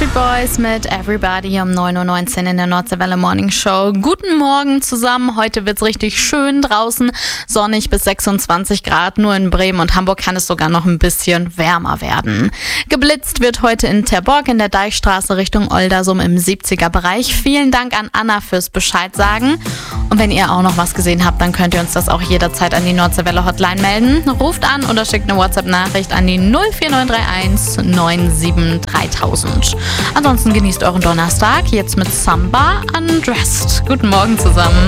Backstreet Boys mit Everybody um 9:19 Uhr in der Nordseewelle Morning Show. Guten Morgen zusammen. Heute wird's richtig schön draußen. Sonnig bis 26 Grad. Nur in Bremen und Hamburg kann es sogar noch ein bisschen wärmer werden. Geblitzt wird heute in Terborg in der Deichstraße Richtung Oldersum im 70er-Bereich. Vielen Dank an Anna fürs Bescheid sagen. Und wenn ihr auch noch was gesehen habt, dann könnt ihr uns das auch jederzeit an die Nordseewelle Hotline melden. Ruft an oder schickt eine WhatsApp-Nachricht an die 04931 97 3000. Ansonsten genießt euren Donnerstag jetzt mit Samba Undressed. Guten Morgen zusammen.